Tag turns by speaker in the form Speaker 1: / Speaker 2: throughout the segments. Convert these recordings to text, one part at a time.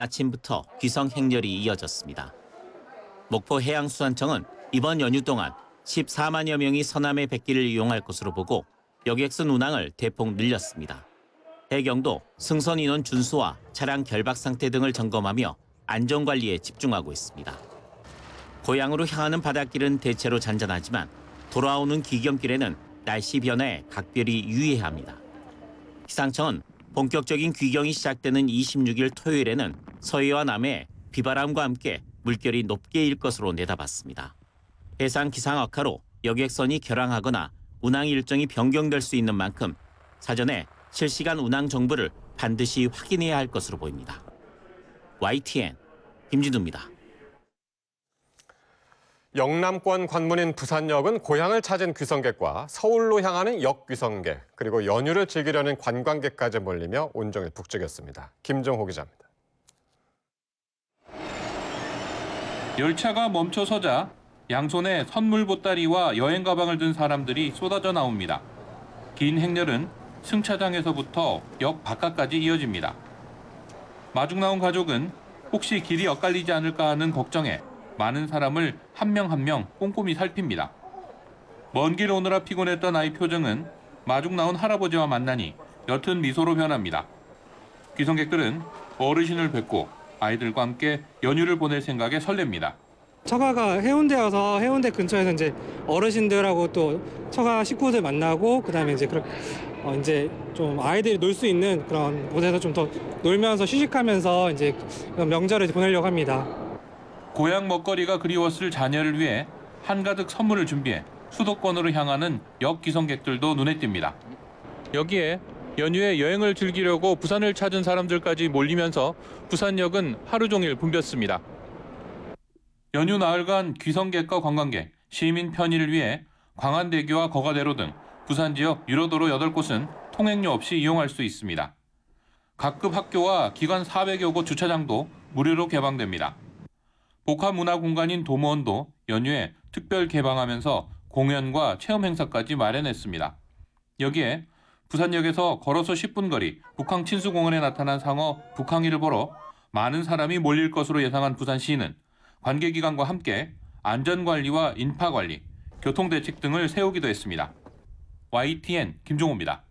Speaker 1: 아침부터 귀성 행렬이 이어졌습니다. 목포 해양수산청은 이번 연휴 동안 14만여 명이 서남의 백길을 이용할 것으로 보고 여객선 운항을 대폭 늘렸습니다. 해경도 승선 인원 준수와 차량 결박 상태 등을 점검하며 안전관리에 집중하고 있습니다. 고향으로 향하는 바닷길은 대체로 잔잔하지만 돌아오는 귀경길에는 날씨 변화에 각별히 유의해야 합니다. 기상청은 본격적인 귀경이 시작되는 26일 토요일에는 서해와 남해에 비바람과 함께 물결이 높게 일 것으로 내다봤습니다. 해상 기상 악화로 여객선이 결항하거나 운항 일정이 변경될 수 있는 만큼 사전에 실시간 운항 정보를 반드시 확인해야 할 것으로 보입니다. YTN 김진우입니다.
Speaker 2: 영남권 관문인 부산역은 고향을 찾은 귀성객과 서울로 향하는 역귀성객, 그리고 연휴를 즐기려는 관광객까지 몰리며 온종일 북적였습니다. 김정호 기자입니다.
Speaker 3: 열차가 멈춰서자 양손에 선물 보따리와 여행 가방을 든 사람들이 쏟아져 나옵니다. 긴 행렬은 승차장에서부터 역 바깥까지 이어집니다. 마중 나온 가족은 혹시 길이 엇갈리지 않을까 하는 걱정에 많은 사람을 한 명 한 명 꼼꼼히 살핍니다. 먼 길 오느라 피곤했던 아이 표정은 마중 나온 할아버지와 만나니 옅은 미소로 변합니다. 귀성객들은 어르신을 뵙고 아이들과 함께 연휴를 보낼 생각에 설렙니다.
Speaker 4: 처가가 해운대 와서 해운대 근처에서 이제 어르신들하고 또 처가 식구들 만나고 그다음에 이제 이제 좀 아이들이 놀 수 있는 그런 곳에서 좀 더 놀면서 휴식하면서 이제 명절을 보내려고 합니다.
Speaker 3: 고향 먹거리가 그리웠을 자녀를 위해 한가득 선물을 준비해 수도권으로 향하는 역 귀성객들도 눈에 띕니다. 여기에 연휴에 여행을 즐기려고 부산을 찾은 사람들까지 몰리면서 부산역은 하루 종일 붐볐습니다. 연휴 나흘간 귀성객과 관광객, 시민 편의를 위해 광안대교와 거가대로 등 부산 지역 유로도로 8곳은 통행료 없이 이용할 수 있습니다. 각급 학교와 기관 400여 곳 주차장도 무료로 개방됩니다. 복합문화공간인 도무원도 연휴에 특별 개방하면서 공연과 체험 행사까지 마련했습니다. 여기에 부산역에서 걸어서 10분 거리 북항 친수공원에 나타난 상어 북항이를 보러 많은 사람이 몰릴 것으로 예상한 부산시는 관계기관과 함께 안전관리와 인파관리, 교통대책 등을 세우기도 했습니다. YTN 김종호입니다.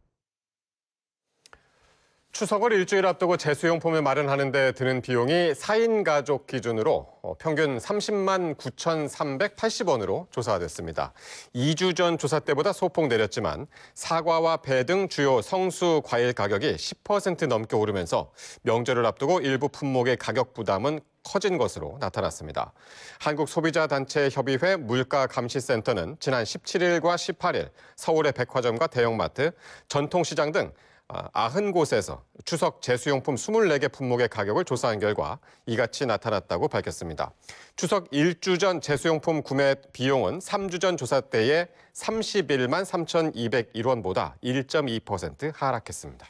Speaker 2: 추석을 일주일 앞두고 제수용품을 마련하는 데 드는 비용이 4인 가족 기준으로 평균 30만 9,380원으로 조사가 됐습니다. 2주 전 조사 때보다 소폭 내렸지만 사과와 배 등 주요 성수 과일 가격이 10% 넘게 오르면서 명절을 앞두고 일부 품목의 가격 부담은 커진 것으로 나타났습니다. 한국소비자단체협의회 물가감시센터는 지난 17일과 18일 서울의 백화점과 대형마트, 전통시장 등 90곳에서 추석 제수용품 24개 품목의 가격을 조사한 결과 이같이 나타났다고 밝혔습니다. 추석 1주 전 제수용품 구매 비용은 3주 전 조사 때의 31만 3,201원보다 1.2% 하락했습니다.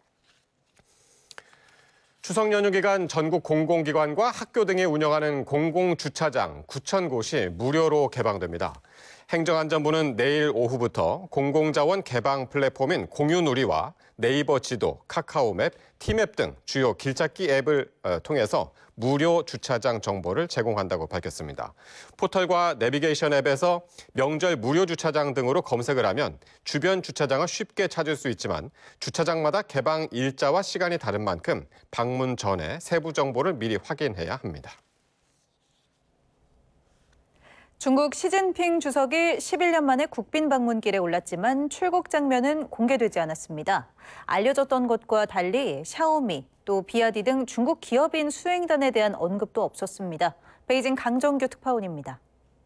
Speaker 2: 추석 연휴 기간 전국 공공기관과 학교 등이 운영하는 공공주차장 9,000곳이 무료로 개방됩니다. 행정안전부는 내일 오후부터 공공자원 개방 플랫폼인 공유누리와 네이버 지도, 카카오맵, 티맵 등 주요 길찾기 앱을 통해서 무료 주차장 정보를 제공한다고 밝혔습니다. 포털과 내비게이션 앱에서 명절 무료 주차장 등으로 검색을 하면 주변 주차장을 쉽게 찾을 수 있지만 주차장마다 개방 일자와 시간이 다른 만큼 방문 전에 세부 정보를 미리 확인해야 합니다.
Speaker 5: 중국 시진핑 주석이 11년 만에 국빈 방문길에 올랐지만 출국 장면은 공개되지 않았습니다. 알려졌던 것과 달리 샤오미, 또 비아디 등 중국 기업인 수행단에 대한 언급도 없었습니다. 베이징 강정규 특파원입니다.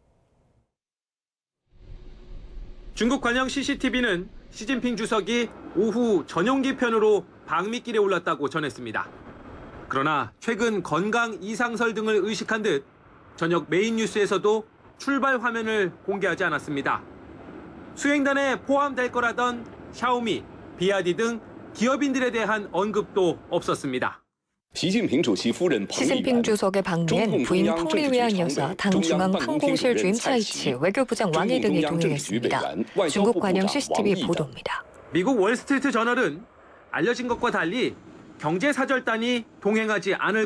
Speaker 6: 중국 관영 CCTV는 시진핑 주석이 오후 전용기 편으로 방미길에 올랐다고 전했습니다. 그러나 최근 건강 이상설 등을 의식한 듯 저녁 메인 뉴스에서도 출발 화면을 공개하지 않았습니다. 수행단에 포함될 거라던 샤오미, 비아디 등 기업인들에 대한 언급도 없었습니다.
Speaker 7: 시진핑 주석의 방미엔 부인 펑리위안 여사 당 중앙항공실 주임 차이치 외교부장 왕이 등이 동행했습니다. 중국 관영 CCTV 보도입니다.
Speaker 6: 미국 월스트리트 저널은 알려진 것과 달리 경제사절단이 동행하지 않을